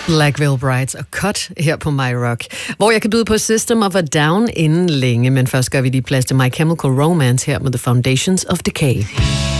Black Veil Brides og Cut her på My Rock, hvor jeg kan byde på System of a Down inden længe, men først gør vi lige plads til My Chemical Romance her med The Foundations of Decay.